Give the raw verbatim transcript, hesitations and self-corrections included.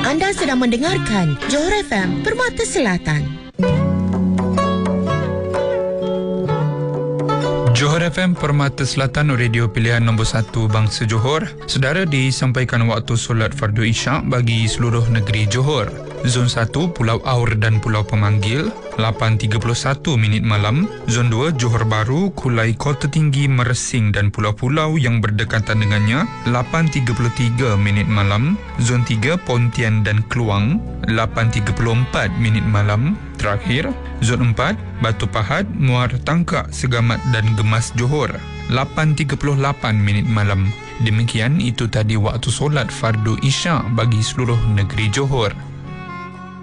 Anda sedang mendengarkan Johor F M Permata Selatan. Johor F M Permata Selatan, radio pilihan nombor satu bangsa Johor. Saudara, disampaikan waktu solat fardu isyak bagi seluruh negeri Johor. Zon satu Pulau Aur dan Pulau Pemanggil lapan tiga puluh satu minit malam. Zon dua Johor Bahru, Kulai Kota Tinggi, Mersing dan pulau-pulau yang berdekatan dengannya lapan tiga puluh tiga minit malam. Zon tiga Pontian dan Kluang lapan tiga puluh empat minit malam. Terakhir, Zon empat Batu Pahat, Muara Tangkak, Segamat dan Gemas Johor lapan tiga puluh lapan minit malam. Demikian itu tadi waktu solat fardu isyak bagi seluruh negeri Johor.